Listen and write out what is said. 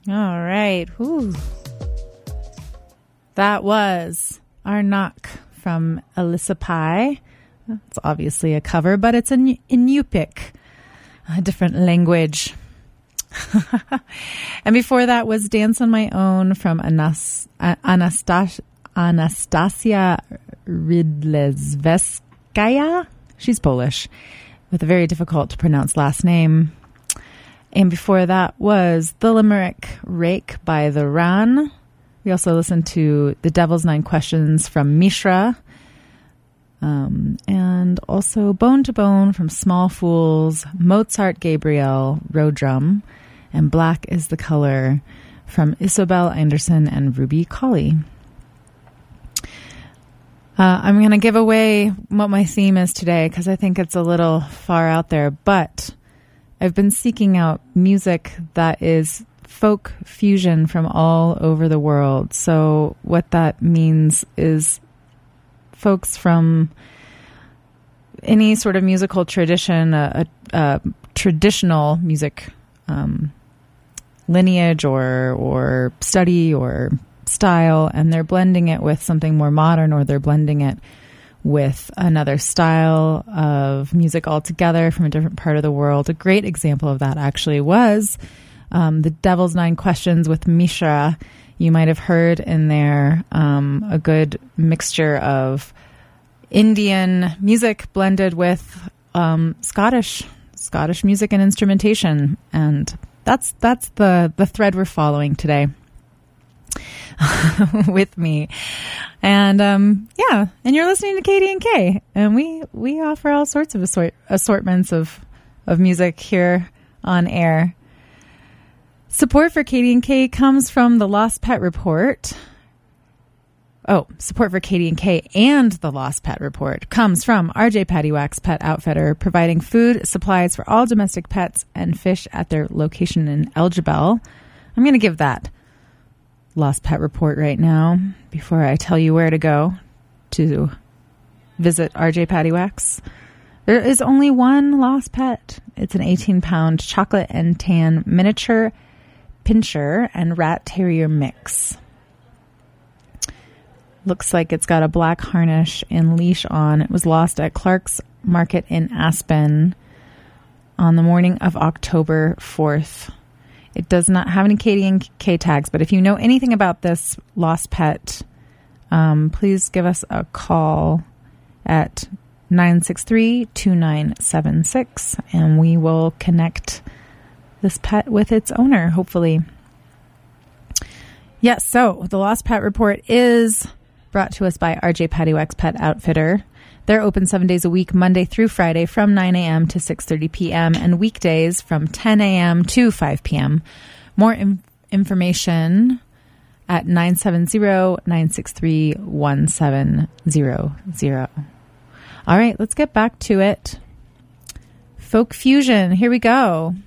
All right. Whew. That was Arnak from Alyssa Pie. It's obviously a cover, but it's in Yupik, a different language. And before that was Dance on My Own from Anastasia Rydlewskaya. She's Polish with a very difficult to pronounce last name. And before that was The Limerick Rake by The Ran. We also listened to The Devil's Nine Questions from Mishra. And also Bone to Bone from Small Fools, Mozart Gabriel, Road Drum, and Black is the Color from Isobel Anderson and Ruby Colley. I'm going to give away what my theme is today because I think it's a little far out there, but I've been seeking out music that is folk fusion from all over the world. So what that means is folks from any sort of musical tradition, a traditional music lineage or study or style, and they're blending it with something more modern, or they're blending it with another style of music altogether from a different part of the world. A great example of that actually was The Devil's Nine Questions with Mishra. You might have heard in there a good mixture of Indian music blended with Scottish music and instrumentation, and that's the thread we're following today with me. And and you're listening to KDNK, and we offer all sorts of assortments of music here on air. Support for KDNK comes from the Lost Pet Report. Support for KDNK and the Lost Pet Report comes from RJ Pattywax Pet Outfitter, providing food supplies for all domestic pets and fish at their location in Elgibel. I'm going to give that Lost Pet Report right now before I tell you where to go to visit RJ Pattywax. There is only one lost pet. It's an 18-pound chocolate and tan miniature pinscher and rat terrier mix. Looks like it's got a black harness and leash on. It was lost at Clark's Market in Aspen on the morning of October 4th. It does not have any KDNK tags, but if you know anything about this lost pet, please give us a call at 963-2976, and we will connect this pet with its owner, hopefully. Yes, so the Lost Pet Report is brought to us by RJ Pattywax Pet Outfitter. They're open 7 days a week, Monday through Friday from 9 a.m. to 6:30 p.m. and weekdays from 10 a.m. to 5 p.m. More information at 970-963-1700. All right, let's get back to it. Folk fusion, here we go.